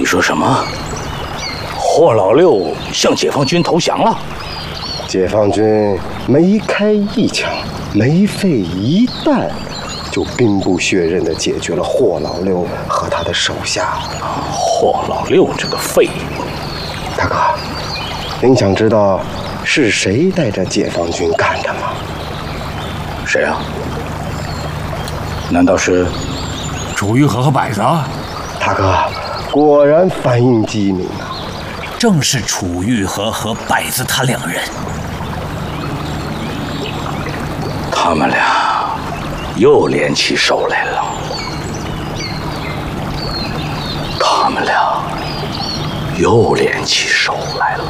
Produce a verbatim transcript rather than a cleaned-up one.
说什么？霍老六向解放军投降了？ 解放军没开一枪，没费一弹，就兵不血刃地解决了霍老六和他的手下。 霍老六这个废物！ 大哥，您想知道是谁带着解放军干的吗？ 谁啊？难道是楚玉和和摆子？ 大哥，果然反应机敏啊！ 正是楚玉和和摆子他两人。 他们俩又联起手来了。他们俩又联起手来了。